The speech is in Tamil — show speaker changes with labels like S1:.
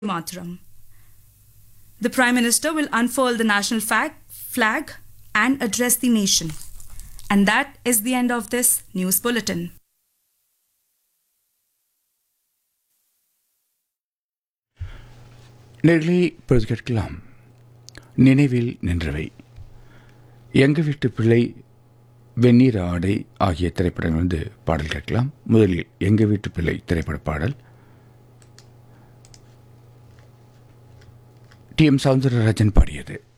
S1: Mataram. The Prime Minister will unfurl the national flag and address the nation. And that is the end of this news bulletin.
S2: நேர்களை இப்பொழுது கேட்கலாம் நினைவில் நின்றவை. எங்க வீட்டு பிள்ளை, வெந்நீர் ஆடை ஆகிய திரைப்படங்கள் வந்து பாடல் கேட்கலாம். முதலில் எங்க வீட்டு பிள்ளை திரைப்பட பாடல். டி எம் சௌந்தரராஜன் பாடியது.